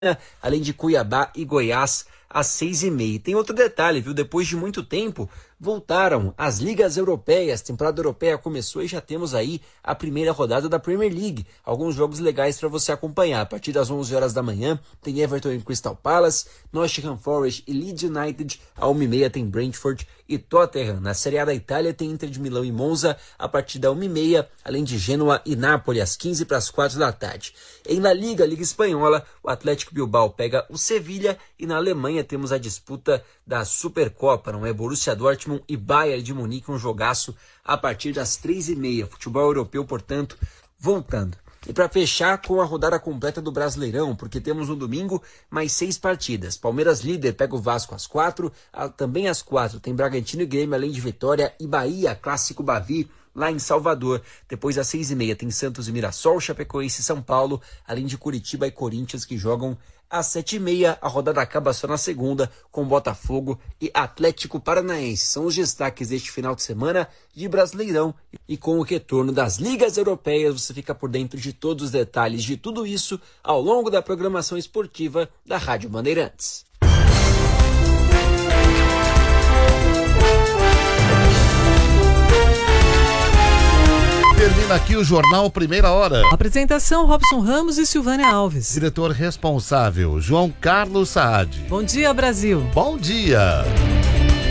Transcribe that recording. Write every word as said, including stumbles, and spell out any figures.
além de Cuiabá e Goiás às seis e meia. E tem outro detalhe, viu? Depois de muito tempo, voltaram as ligas europeias. A temporada europeia começou e já temos aí a primeira rodada da Premier League. Alguns jogos legais para você acompanhar. A partir das onze horas da manhã tem Everton e Crystal Palace, Nottingham Forest e Leeds United. À uma e meia tem Brentford e Tottenham. Na Série A da Itália tem Inter de Milão e Monza a partir da uma e meia, além de Gênua e Nápoles às quinze para as quatro da tarde. Em La Liga, Liga Espanhola, o Atlético Bilbao pega o Sevilha e na Alemanha temos a disputa da Supercopa, não é? Borussia Dortmund e Bayern de Munique, um jogaço a partir das três e meia. Futebol europeu, portanto, voltando. E para fechar com a rodada completa do Brasileirão, porque temos no domingo mais seis partidas. Palmeiras líder pega o Vasco às quatro, também às quatro tem Bragantino e Grêmio, além de Vitória e Bahia, clássico Bavi, lá em Salvador. Depois às seis e meia tem Santos e Mirassol, Chapecoense e São Paulo, além de Curitiba e Corinthians que jogam às sete e meia. A rodada acaba só na segunda com Botafogo e Atlético Paranaense. São os destaques deste final de semana de Brasileirão. E com o retorno das ligas europeias, você fica por dentro de todos os detalhes de tudo isso ao longo da programação esportiva da Rádio Bandeirantes. Termina aqui o Jornal Primeira Hora. Apresentação: Robson Ramos e Silvânia Alves. Diretor responsável: João Carlos Saad. Bom dia, Brasil. Bom dia.